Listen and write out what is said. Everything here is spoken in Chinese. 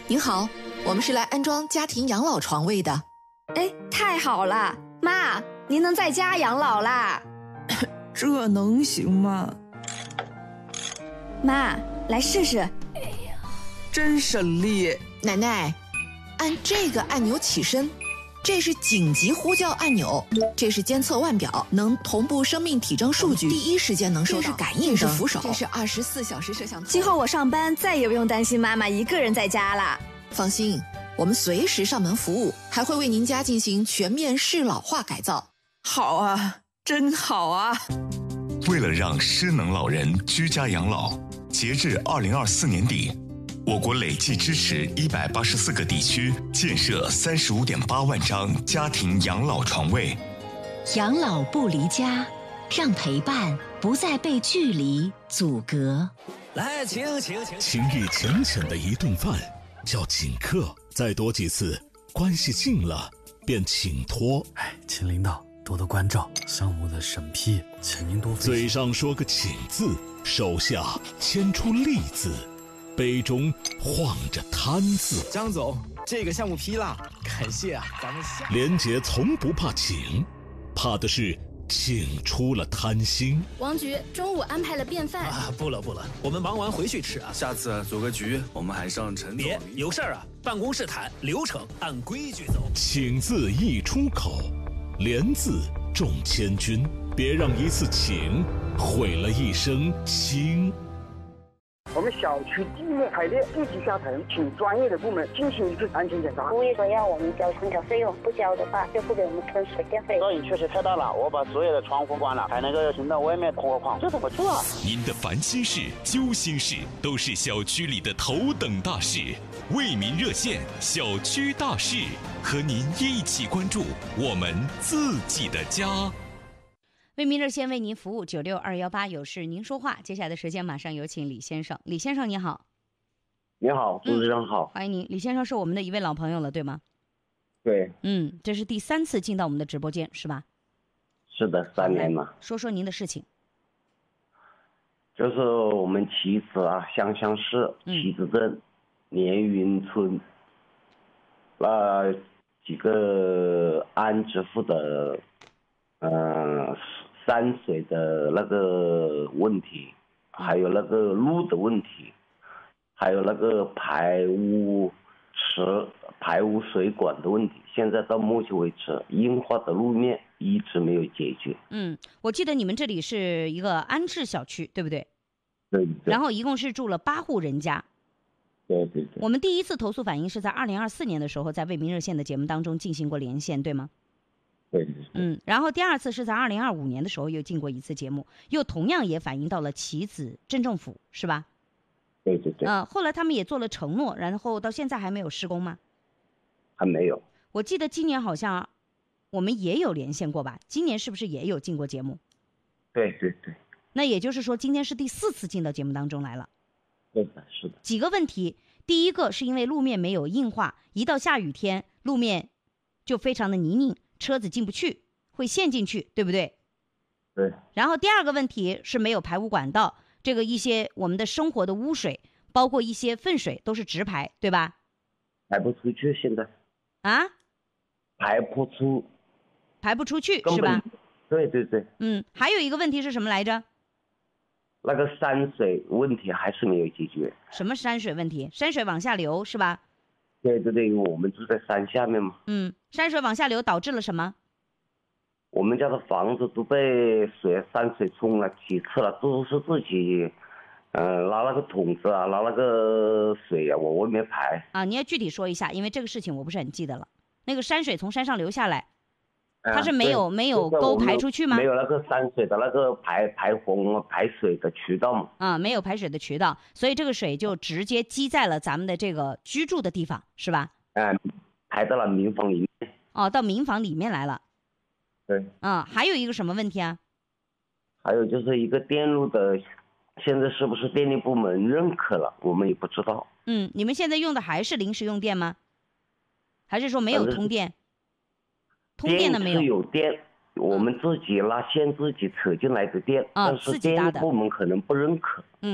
您好，我们是来安装家庭养老床位的。 哎，太好了，妈，您能在家养老啦？ 这能行吗？ 妈，来试试。 哎呀，真省力。 奶奶，按这个按钮起身，这是紧急呼叫按钮，这是监测腕表，能同步生命体征数据，第一时间能收到。这是感应灯，这是扶手，这是24小时摄像头。 今后我上班再也不用担心妈妈一个人在家了。 放心，我们随时上门服务，还会为您家进行全面适老化改造。 好啊，真好啊！ 为了让失能老人居家养老，截至2024年底，我国累计支持184个地区建设35.8万张家庭养老床位。 养老不离家，让陪伴不再被距离阻隔。 来，请。 情意浅浅的一顿饭叫请客，再多几次，关系近了便请托。 请领导多多关照，项目的审批，请您多费心。 嘴上说个请字，手下牵出利字，杯中晃着贪字。 张总，这个项目批了，感谢啊！咱们下连杰从不怕请，怕的是请出了贪心。 王局中午安排了便饭啊，不了，我们忙完回去吃啊。 下次组个局，我们还上陈总。 别有事儿啊，办公室谈，流程按规矩走。 请字一出口，连字中千军，别让一次请毁了一生情。 我们小区地面排列地基下沉，请专业的部门进行一次安全检查。 物业说要我们交空调费用，不交的话就不给我们吞水电费。 噪音确实太大了，我把所有的窗户关了，还能够听到外面哐哐，这怎么做啊？ 您的烦心事、揪心事都是小区里的头等大事，为民热线，小区大事，和您一起关注我们自己的家。 为民热线为您服务96218，有事您说话。接下来的时间马上有请李先生。李先生你好。 你好，主持人好。 欢迎您。李先生是我们的一位老朋友了，对吗？ 对。 这是第3次进到我们的直播间是吧？ 是的，3年了。 说说您的事情。 就是我们棋子啊，香乡市棋子镇连云村那几个安置户的山水的那个问题，还有那个路的问题，还有那个排污水管的问题，现在到目前为止硬化的路面一直没有解决。 我记得你们这里是一个安置小区对不对？ 对。 然后一共是住了8户人家。 对。 我们第一次投诉反映是在2024年的时候，在为民热线的节目当中进行过连线，对吗？ 对。 然后第2次是在2025年的时候又进过一次节目，又同样也反映到了棋子镇政府，是吧？ 对。 后来他们也做了承诺，然后到现在还没有施工吗？ 还没有。 我记得今年好像我们也有连线过吧？今年是不是也有进过节目？ 对。 那也就是说今天是第4次进到节目当中来了。 对的，是的。 几个问题，第一个是因为路面没有硬化，一到下雨天路面就非常的泥泞，车子进不去，会陷进去，对不对？ 对。 然后第2个问题是没有排污管道，这个一些我们的生活的污水，包括一些粪水都是直排，对吧？ 排不出去，现在。 啊？ 排不出去是吧？对。 还有一个问题是什么来着？ 那个山水问题还是没有解决。 什么山水问题？山水往下流是吧？ 对，我们住在山下面嘛。 山水往下流导致了什么？ 我们家的房子都被山水冲了几次了，都是自己拿那个桶子啊，拿那个水啊往外面排啊。你要具体说一下，因为这个事情我不是很记得了。那个山水从山上流下来，它是没有沟排出去吗？ 没有那个山水的那个排水的渠道嘛。 没有排水的渠道，所以这个水就直接积在了咱们的这个居住的地方，是吧？ 排到了民房里面。 到民房里面来了。 对。 还有一个什么问题啊？ 还有就是一个电路的，现在是不是电力部门认可了，我们也不知道。 你们现在用的还是临时用电吗？还是说没有通电？通电的没有？ 是有电，我们自己拉线自己扯进来的电，但是电力部门可能不认可。